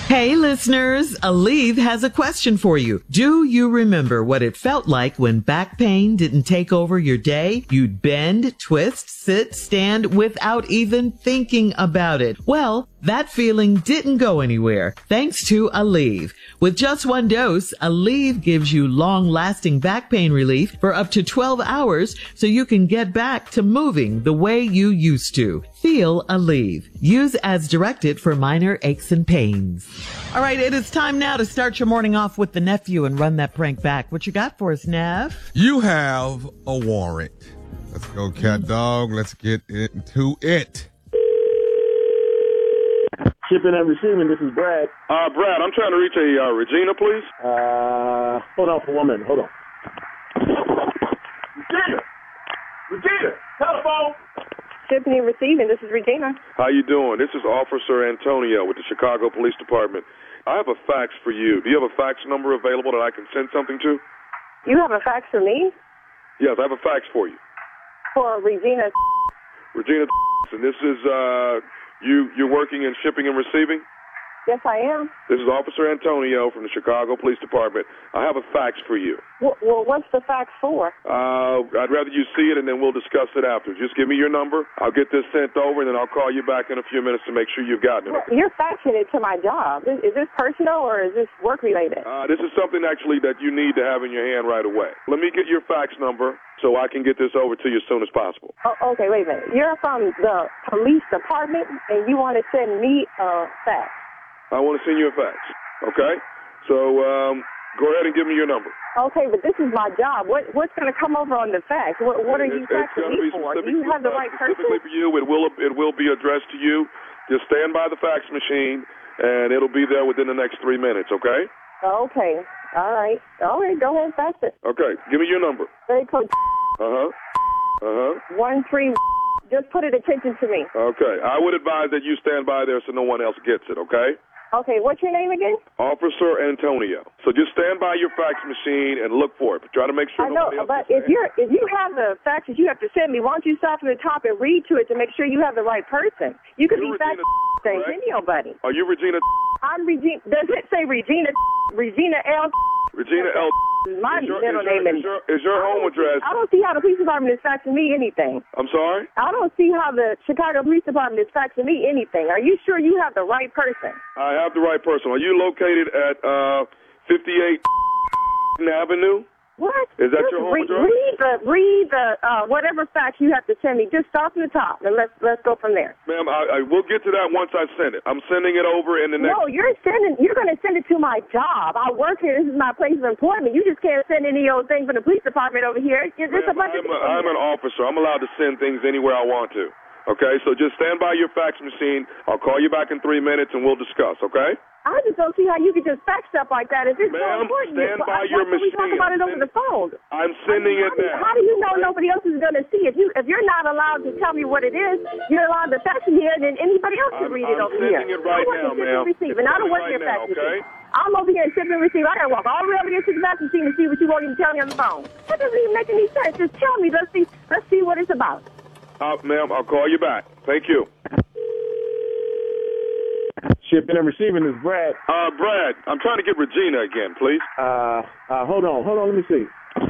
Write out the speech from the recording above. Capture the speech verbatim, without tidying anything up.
Hey listeners, Aleve has a question for you. Do you remember what it felt like when back pain didn't take over your day? You'd bend, twist, sit, stand without even thinking about it. Well, that feeling didn't go anywhere thanks to Aleve. With just one dose, Aleve gives you long-lasting back pain relief for up to twelve hours so you can get back to moving the way you used to. Feel Aleve. Use as directed for minor aches and pains. All right, it is time now to start your morning off with the nephew and run that prank back. What you got for us, Nev? You have a warrant. Let's go, cat dog. Let's get into it. Shipping and receiving, this is Brad. Uh, Brad, I'm trying to reach a uh, Regina, please. Uh, hold on for one minute. Hold on. Regina! Regina! Telephone! Shipping and receiving, this is Regina. How you doing? This is Officer Antonio with the Chicago Police Department. I have a fax for you. Do you have a fax number available that I can send something to? You have a fax for me? Yes, I have a fax for you. For Regina. Regina, and this is, uh, you, you're working in shipping and receiving? Yes, I am. This is Officer Antonio from the Chicago Police Department. I have a fax for you. Well, well what's the fax for? Uh, I'd rather you see it, and then we'll discuss it after. Just give me your number. I'll get this sent over, and then I'll call you back in a few minutes to make sure you've gotten it. Well, you're faxing it to my job. Is, is this personal, or is this work-related? Uh, this is something, actually, that you need to have in your hand right away. Let me get your fax number so I can get this over to you as soon as possible. Oh, okay, wait a minute. You're from the police department, and you want to send me a fax? I want to send you a fax, okay? So um, go ahead and give me your number. Okay, but this is my job. What What's going to come over on the fax? What What are it, you faxing me for? Do you have the right person? Specifically for you, it will, it will be addressed to you. Just stand by the fax machine, and it'll be there within the next three minutes, okay? Okay. All right. All right, go ahead and fax it. Okay, give me your number. Very close. Uh-huh. Uh-huh. One, three, just put it attention to me. Okay, I would advise that you stand by there so no one else gets it, okay? Okay, what's your name again? Officer Antonio. So just stand by your fax machine and look for it. But try to make sure I know, nobody else but gets if it. you're if you have the faxes you have to send me, why don't you start from the top and read to it to make sure you have the right person? You could You're be Regina, faxing things, correct? anybody. Are you Regina? I'm Regina. Does it say Regina? Regina L. Regina L. My Is your, middle is your, name is your, is your home address? I don't see how the police department is faxing me anything. I'm sorry? I don't see how the Chicago Police Department is faxing me anything. Are you sure you have the right person? I have the right person. Are you located at uh, fifty-eight Avenue? What? Is that Just your home read, address? Read the read the uh, whatever fax you have to send me. Just start from the top and let's let's go from there. Ma'am, I, I will get to that once I send it. I'm sending it over in the next. No, you're sending. You're going to send it to my job. I work here. This is my place of employment. You just can't send any old thing from the police department over here. There's a bunch I'm, of a, people I'm here. an officer. I'm allowed to send things anywhere I want to. Okay, so just stand by your fax machine. I'll call you back in three minutes and we'll discuss. Okay? I just don't see how you could just fax stuff like that. If it's so Ma'am, important, stand by why your can't we talk machine. about it I'm over sending- the phone? I'm sending I it mean, how, do, now. how do you know nobody else is going to see it? You, if you're not allowed to tell me what it is, you're allowed to fax it here, and then anybody else can I'm- read it I'm over here. sending it right I work now, in ship ma'am. and receive, It's and I don't work coming in right fax now, okay? machine. I'm over here in ship and receive. I got to walk all the way over here to the fax machine to see what you won't even tell me on the phone. That doesn't even make any sense. Just tell me. Let's see. Let's see what it's about. Uh, ma'am, I'll call you back. Thank you. Shipping and receiving, this is Brad. Uh, Brad, I'm trying to get Regina again, please. Uh, uh, hold on, hold on, let me see.